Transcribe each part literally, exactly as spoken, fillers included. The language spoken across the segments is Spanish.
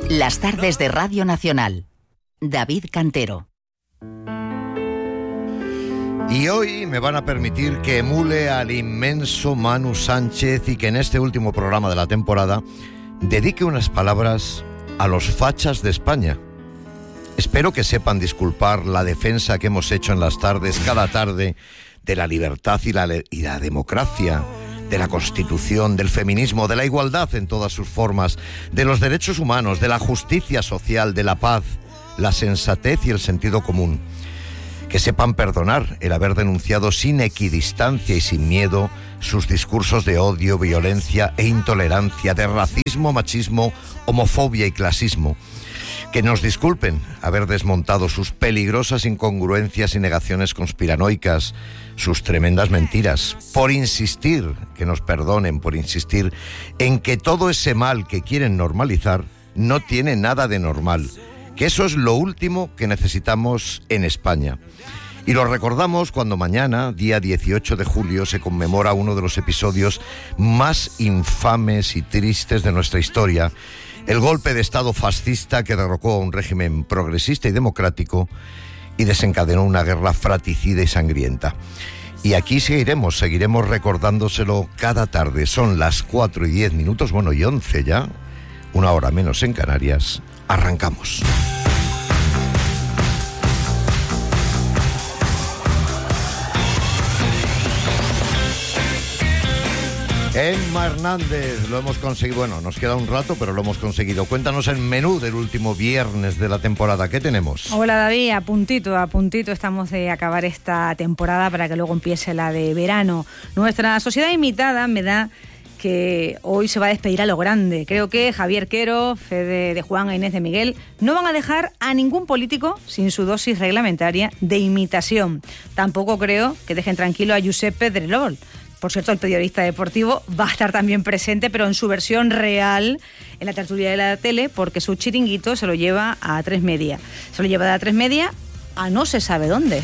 Las tardes de Radio Nacional. David Cantero. Y hoy me van a permitir que emule al inmenso Manu Sánchez y que en este último programa de la temporada dedique unas palabras a los fachas de España. Espero que sepan disculpar la defensa que hemos hecho en las tardes, cada tarde, de la libertad y la, y la democracia, de la Constitución, del feminismo, de la igualdad en todas sus formas, de los derechos humanos, de la justicia social, de la paz, la sensatez y el sentido común. Que sepan perdonar el haber denunciado sin equidistancia y sin miedo sus discursos de odio, violencia e intolerancia, de racismo, machismo, homofobia y clasismo. Que nos disculpen haber desmontado sus peligrosas incongruencias y negaciones conspiranoicas, sus tremendas mentiras, por insistir, que nos perdonen por insistir en que todo ese mal que quieren normalizar no tiene nada de normal, que eso es lo último que necesitamos en España. Y lo recordamos cuando mañana, día dieciocho de julio, se conmemora uno de los episodios más infames y tristes de nuestra historia, el golpe de Estado fascista que derrocó a un régimen progresista y democrático y desencadenó una guerra fratricida y sangrienta. Y aquí seguiremos, seguiremos recordándoselo cada tarde. Son las cuatro y diez minutos, bueno, y once ya, una hora menos en Canarias. Arrancamos. Emma Hernández, lo hemos conseguido, bueno, nos queda un rato, pero lo hemos conseguido. Cuéntanos el menú del último viernes de la temporada, ¿qué tenemos? Hola David, a puntito, a puntito estamos de acabar esta temporada para que luego empiece la de verano. Nuestra sociedad invitada me da que hoy se va a despedir a lo grande. Creo que Javier Quero, Fede de Juan e Inés de Miguel no van a dejar a ningún político sin su dosis reglamentaria de imitación. Tampoco creo que dejen tranquilo a Josep Pedrerol. Por cierto, el periodista deportivo va a estar también presente, pero en su versión real, en la tertulia de la tele, porque su chiringuito se lo lleva a tres media. Se lo lleva de a tres media a no se sabe dónde.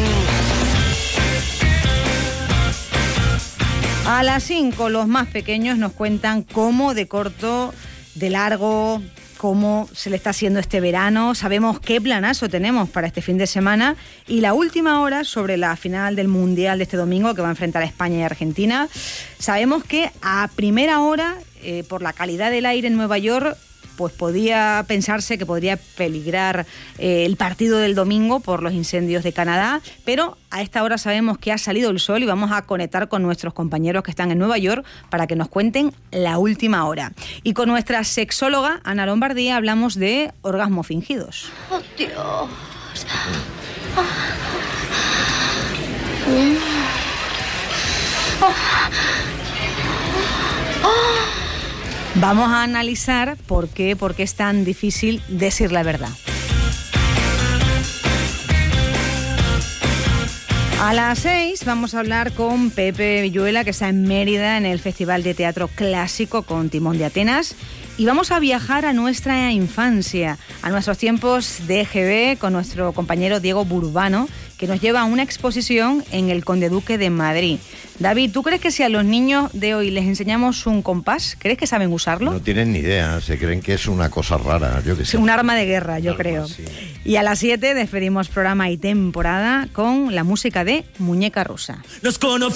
A las cinco, los más pequeños nos cuentan cómo de corto, de largo, cómo se le está haciendo este verano. Sabemos qué planazo tenemos para este fin de semana. Y la última hora sobre la final del Mundial de este domingo, que va a enfrentar a España y Argentina. Sabemos que a primera hora, eh, por la calidad del aire en Nueva York, pues podía pensarse que podría peligrar eh, el partido del domingo por los incendios de Canadá, pero a esta hora sabemos que ha salido el sol y vamos a conectar con nuestros compañeros que están en Nueva York para que nos cuenten la última hora. Y con nuestra sexóloga, Ana Lombardía, hablamos de orgasmos fingidos. ¡Oh, Dios! Oh. Oh. Oh. Vamos a analizar por qué, por qué es tan difícil decir la verdad. A las seis vamos a hablar con Pepe Villuela, que está en Mérida en el Festival de Teatro Clásico con Timón de Atenas. Y vamos a viajar a nuestra infancia, a nuestros tiempos de E G B, con nuestro compañero Diego Burbano, que nos lleva a una exposición en el Conde Duque de Madrid. David, ¿tú crees que si a los niños de hoy les enseñamos un compás, crees que saben usarlo? No tienen ni idea, se creen que es una cosa rara, yo que sé. Un arma de guerra, yo Algo creo. así. Y a las siete despedimos programa y temporada con la música de Muñeca Rusa. Nos cono-